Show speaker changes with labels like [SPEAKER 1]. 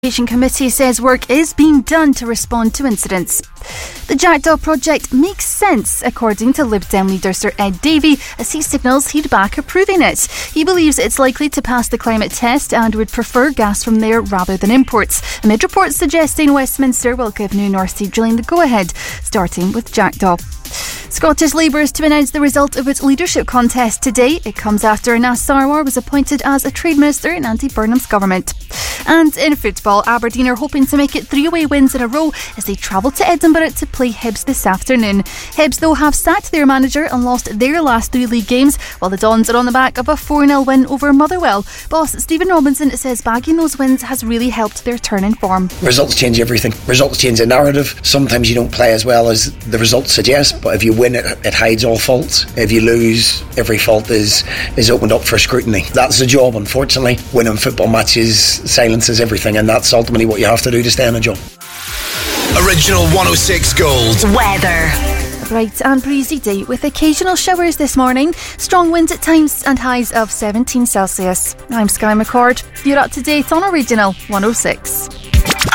[SPEAKER 1] Education Committee says work is being done to respond to incidents. The Jackdaw project makes sense, according to Lib Dem leader Sir Ed Davey, as he signals he'd back approving it. He believes it's likely to pass the climate test and would prefer gas from there rather than imports. Amid reports suggesting Westminster will give New North Sea drilling the go-ahead, starting with Jackdaw. Scottish Labour is to announce the result of its leadership contest today. It comes after Anas Sarwar was appointed as a Trade Minister in Andy Burnham's government. And in football, Aberdeen are hoping to make it 3 away wins in a row as they travel to Edinburgh to play Hibs this afternoon. Hibs, though, have sacked their manager and lost their last 3 league games, while the Dons are on the back of a 4-0 win over Motherwell. Boss Stephen Robinson says bagging those wins has really helped their turn in form.
[SPEAKER 2] Results change everything. Results change the narrative. Sometimes you don't play as well as the results suggest, but if you win, it hides all faults. If you lose, every fault is opened up for scrutiny. That's the job, unfortunately. Winning football matches silences everything, and that's ultimately what you have to do to stay in a job.
[SPEAKER 3] Original 106 Gold.
[SPEAKER 1] Weather. Bright and breezy day with occasional showers this morning. Strong winds at times and highs of 17 Celsius. I'm Sky McCord. You're up to date on Original 106.